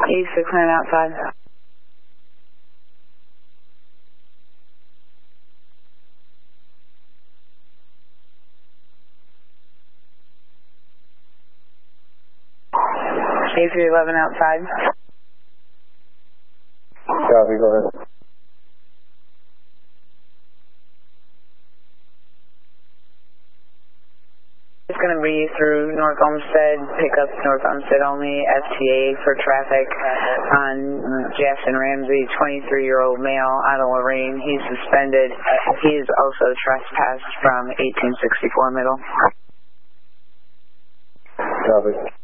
E69 outside. A311 outside. Copy, go ahead. It's going to be through North Olmsted, pick up North Olmsted only, FTA for traffic on Jackson Ramsey, 23-year-old male out of Lorraine. He's suspended. He is also trespassed from 1864 Middle. Copy.